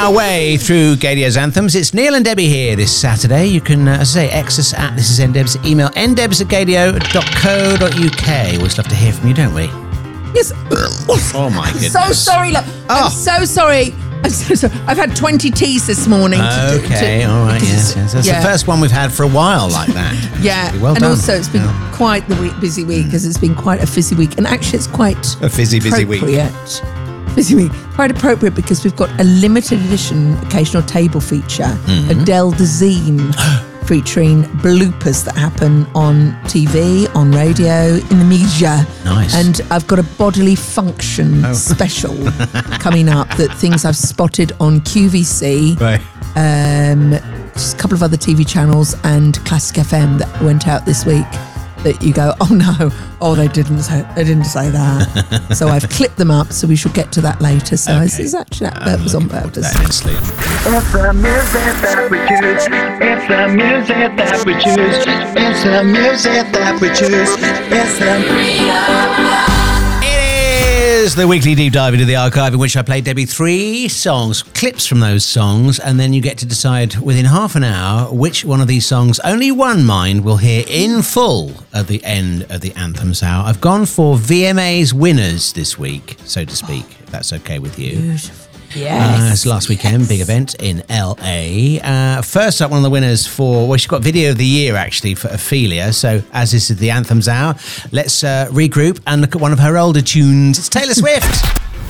our way through Gadio's anthems. It's Neil and Debbie here this Saturday. You can, as I say, X us at This Is NDebs. Email ndebs@gadio.co.uk. Always love to hear from you, don't we? Yes. Oh my goodness. So sorry, love. I'm so sorry. I've had 20 teas this morning. Okay, all right, yes. That's the first one we've had for a while like that. Yeah, well and done. also it's been quite the busy week, because it's been quite a fizzy week, and actually it's quite a busy week. Busy week, quite appropriate, because we've got a limited edition occasional table feature, Adele Dazeem, featuring bloopers that happen on TV, on radio, in the media. Nice. And I've got a bodily function special coming up, that things I've spotted on QVC, Right. just a couple of other TV channels, and Classic FM that went out this week, that you go, oh no, they didn't say that. So I've clipped them up, so we shall get to that later. So this is actually that was on purpose. It's the music that we choose. It's the music that we choose. It's the music that we choose. It's the Is the weekly deep dive into the archive, in which I play Debbie 3 songs, clips from those songs, and then you get to decide within half an hour which one of these songs only one mind will hear in full at the end of the Anthems Hour. I've gone for VMA's winners this week, so to speak, if that's okay with you. Beautiful. Yes. It's last weekend, big event in LA. First up, one of the winners she's got Video of the Year actually for Ophelia. So, as this is the Anthems Hour, let's regroup and look at one of her older tunes. It's Taylor Swift.